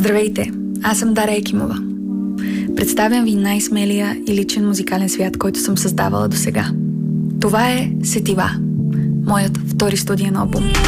Здравейте, аз съм Дара Екимова. Представям ви най-смелия и личен музикален свят, който съм създавала досега. Това е Сетива, моят втори студиен албум.